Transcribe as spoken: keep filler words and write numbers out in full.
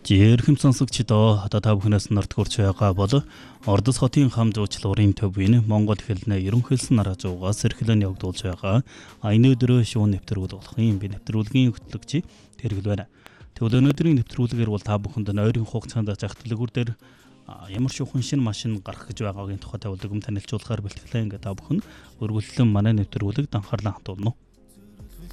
Жирхэм сонсогчдоо одоо та бүхнээс норд хүрч байгаа бол Ордос хотын хам зуучлалын төвийн Монгол хэлний ерөнхийлсөн нараа зуугаас эрхлэн явагдуулж байгаа аяны өдрөө шүүн нэвтрүүлэг болох юм. Би нэвтрүүлгийн хөтлөгч Тэргэл байна. Тэгвэл өнөөдрийн нэвтрүүлгээр бол та бүхэнд нойрын хугацаанд зах дэлгүүр дээр ямар шүүхэн шин машин гарах гэж байгаагийн тухай тавилгам танилцуулахаар бэлтгэлээ. Ингээд та бүхэн өргөлдөн манай нэвтрүүлэгт анхаарлаа хандуулна.